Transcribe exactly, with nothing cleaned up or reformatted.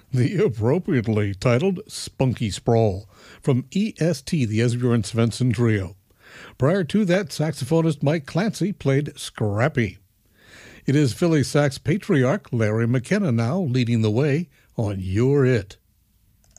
The appropriately titled Spunky Sprawl from E S T, the Esbjörn Svensson Trio. Prior to that, saxophonist Mike Clancy played Scrappy. It is Philly sax patriarch Larry McKenna now leading the way on You're It.